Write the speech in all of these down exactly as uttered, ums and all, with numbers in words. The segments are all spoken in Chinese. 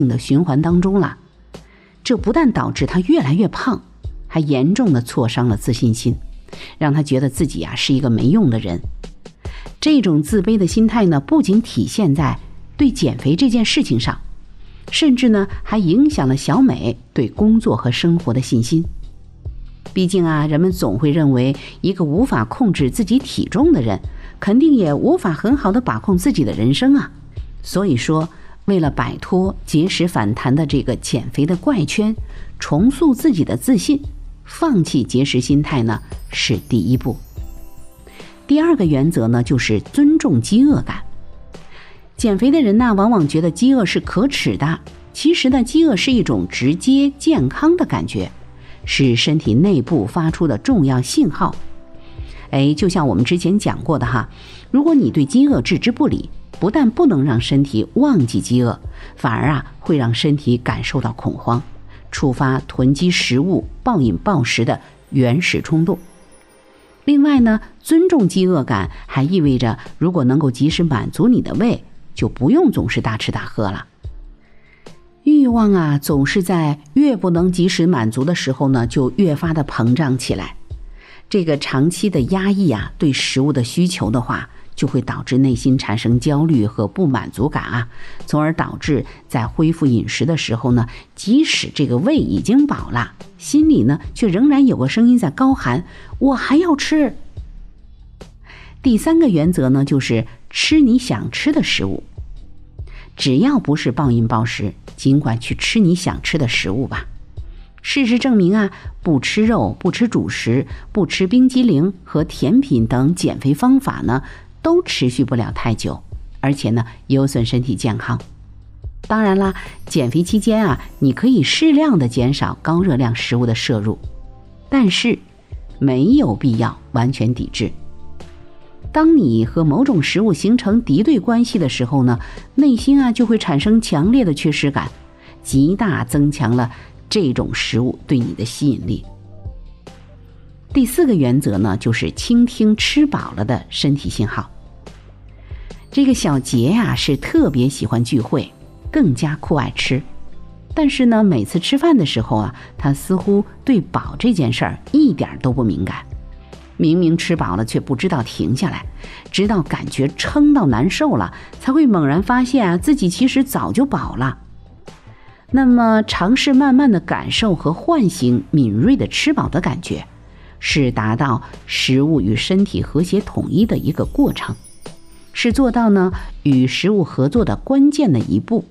的循环当中了。这不但导致他越来越胖，还严重的挫伤了自信心，让他觉得自己啊是一个没用的人。这种自卑的心态呢，不仅体现在对减肥这件事情上，甚至呢还影响了小美对工作和生活的信心。毕竟啊，人们总会认为一个无法控制自己体重的人，肯定也无法很好的把控自己的人生啊。所以说，为了摆脱节食反弹的这个减肥的怪圈，重塑自己的自信，放弃节食心态呢，是第一步。第二个原则呢，就是尊重饥饿感。减肥的人呢，往往觉得饥饿是可耻的，其实呢，饥饿是一种直接健康的感觉，是身体内部发出的重要信号。哎，就像我们之前讲过的哈，如果你对饥饿置之不理，不但不能让身体忘记饥饿，反而啊会让身体感受到恐慌，触发囤积食物、暴饮暴食的原始冲动。另外呢，尊重饥饿感还意味着，如果能够及时满足你的胃，就不用总是大吃大喝了。欲望啊，总是在越不能及时满足的时候呢，就越发的膨胀起来。这个长期的压抑啊，对食物的需求的话，就会导致内心产生焦虑和不满足感啊，从而导致在恢复饮食的时候呢，即使这个胃已经饱了，心里呢却仍然有个声音在高喊：我还要吃。第三个原则呢，就是吃你想吃的食物。只要不是暴饮暴食，尽管去吃你想吃的食物吧。事实证明啊，不吃肉、不吃主食、不吃冰激凌和甜品等减肥方法呢，都持续不了太久，而且呢，有损身体健康。当然啦，减肥期间啊，你可以适量的减少高热量食物的摄入，但是没有必要完全抵制。当你和某种食物形成敌对关系的时候呢，内心啊就会产生强烈的缺失感，极大增强了这种食物对你的吸引力。第四个原则呢，就是倾听吃饱了的身体信号。这个小杰呀、啊、是特别喜欢聚会，更加酷爱吃，但是呢，每次吃饭的时候啊，他似乎对饱这件事儿一点都不敏感。明明吃饱了，却不知道停下来，直到感觉撑到难受了，才会猛然发现啊，自己其实早就饱了。那么，尝试慢慢的感受和唤醒敏锐的吃饱的感觉，是达到食物与身体和谐统一的一个过程，是做到呢与食物合作的关键的一步。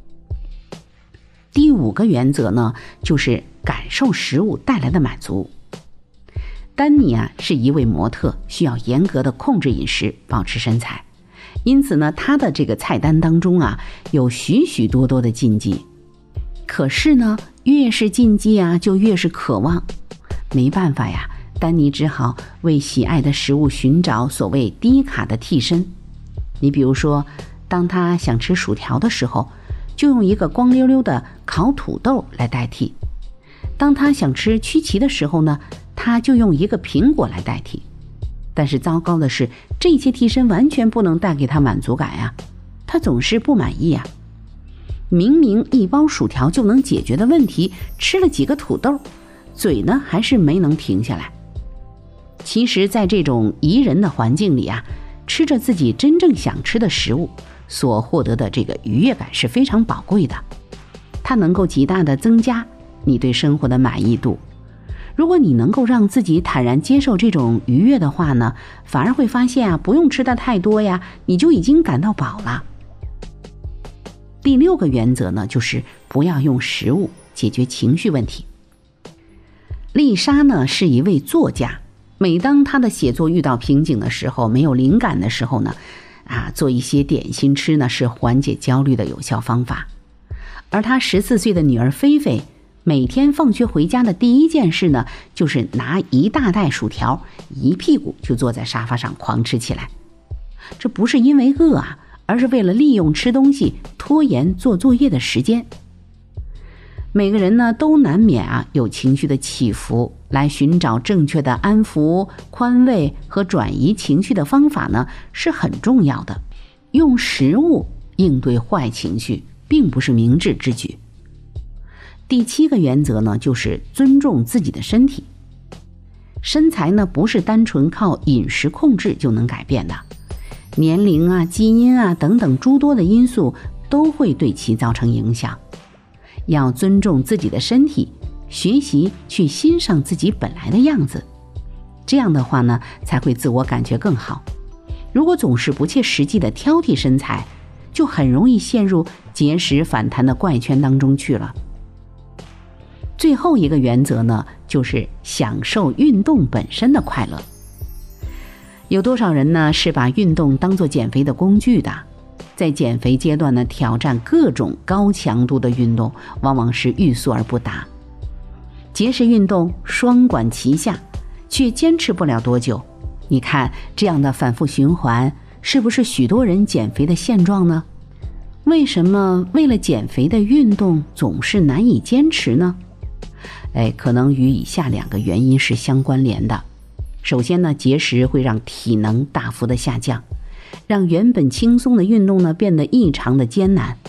第五个原则呢，就是感受食物带来的满足。丹尼啊是一位模特，需要严格的控制饮食，保持身材，因此呢，他的这个菜单当中啊有许许多多的禁忌。可是呢，越是禁忌啊，就越是渴望。没办法呀，丹尼只好为喜爱的食物寻找所谓低卡的替身。你比如说，当他想吃薯条的时候，就用一个光溜溜的烤土豆来代替；当他想吃曲奇的时候呢，他就用一个苹果来代替。但是糟糕的是，这些替身完全不能带给他满足感呀，他总是不满意呀。明明一包薯条就能解决的问题，吃了几个土豆，嘴呢还是没能停下来。其实在这种宜人的环境里啊，吃着自己真正想吃的食物，所获得的这个愉悦感是非常宝贵的，它能够极大的增加你对生活的满意度。如果你能够让自己坦然接受这种愉悦的话呢，反而会发现啊，不用吃的太多呀，你就已经感到饱了。第六个原则呢，就是不要用食物解决情绪问题。丽莎呢是一位作家，每当她的写作遇到瓶颈的时候，没有灵感的时候呢，啊，做一些点心吃呢是缓解焦虑的有效方法。而她十四岁的女儿菲菲，每天放学回家的第一件事呢，就是拿一大袋薯条，一屁股就坐在沙发上狂吃起来。这不是因为饿啊，而是为了利用吃东西拖延做作业的时间。每个人呢都难免啊有情绪的起伏，来寻找正确的安抚、宽慰和转移情绪的方法呢是很重要的。用食物应对坏情绪并不是明智之举。第七个原则呢，就是尊重自己的身体。身材呢，不是单纯靠饮食控制就能改变的，年龄啊、基因啊等等诸多的因素都会对其造成影响。要尊重自己的身体，学习去欣赏自己本来的样子，这样的话呢，才会自我感觉更好。如果总是不切实际的挑剔身材，就很容易陷入节食反弹的怪圈当中去了。最后一个原则呢，就是享受运动本身的快乐。有多少人呢，是把运动当作减肥的工具的？在减肥阶段呢，挑战各种高强度的运动，往往是欲速而不达。节食运动双管齐下，却坚持不了多久。你看这样的反复循环，是不是许多人减肥的现状呢？为什么为了减肥的运动总是难以坚持呢？哎，可能与以下两个原因是相关联的。首先呢，节食会让体能大幅的下降，让原本轻松的运动呢变得异常的艰难。